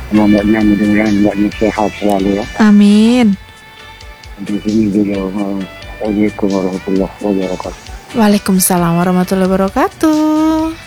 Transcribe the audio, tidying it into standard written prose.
sama mbaknya, mudah-mudahan mbaknya sehat selalu ya. Amin. Di sini juga Assalamualaikum warahmatullahi wabarakatuh. Waalaikumsalam warahmatullahi wabarakatuh.